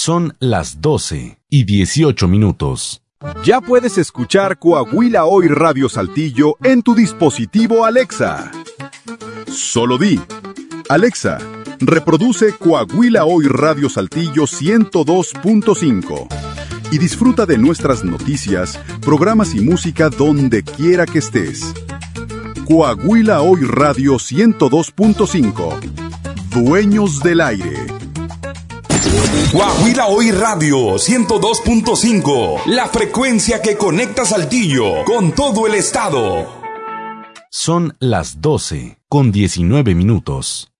Son las 12:18. Ya puedes escuchar Coahuila Hoy Radio Saltillo en tu dispositivo Alexa. Solo di: Alexa, reproduce Coahuila Hoy Radio Saltillo 102.5 y disfruta de nuestras noticias, programas y música donde quiera que estés. Coahuila Hoy Radio 102.5. Dueños del aire. Coahuila Hoy Radio 102.5, la frecuencia que conecta Saltillo con todo el estado. Son las 12:19.